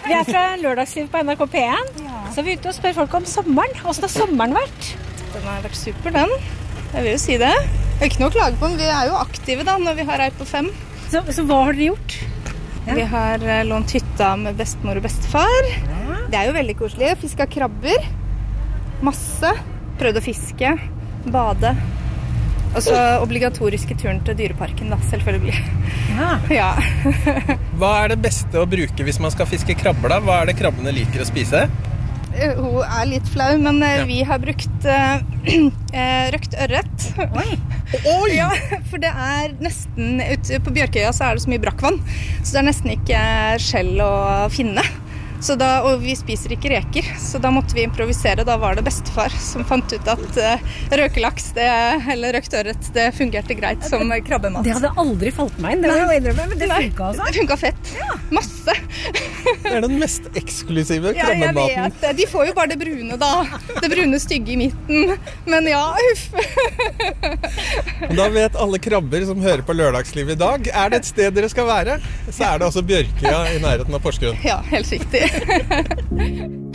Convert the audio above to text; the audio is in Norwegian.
Vi fra Lørdagsliv på NRK P1, så er vi ute og spør folk om sommeren. Hvordan har sommeren vært? Den har vært super, den. Jeg vil jo si det. Det er ikke noe å klage på, men vi er jo aktive da, når vi har ei på 5. Så hva har dere gjort? Ja. Vi har lånt hytta med bestemor og bestefar. Det er jo veldig koselig. Fisket krabber. Masse. Prøvd å fiske. Bade. Og så obligatoriske turen til dyreparken da, selvfølgelig. Ja. Hva er det beste å bruke hvis man skal fiske krabber da? Hva er det krabbene liker å spise? Hun er litt flau, men vi har brukt røkt ørret. Oi! Ja, for det er nesten, ute på Bjørkøya så er det så mye brakkvann, så det er nesten ikke skjell å finne. Så da, og vi spiser ikke reker, så da måtte vi improvisere. Da var det bestefar som fant ut at røkelaks, eller røkt ørret, det fungerte greit som krabbemat. Det hadde aldri falt meg inn, det var jo innrømme, men det funket altså. Det funket fett. Ja. Masse. Det er den mest eksklusive krabbematen. Ja, jeg vet. De får jo bare det brune da. Det brune stygge i midten. Men ja, huff. Da vet alle krabber som hører på Lørdagsliv i dag, er det et sted dere skal være, så er det altså Bjørkøya i nærheten av Porsgrunn. Ja, helt riktig.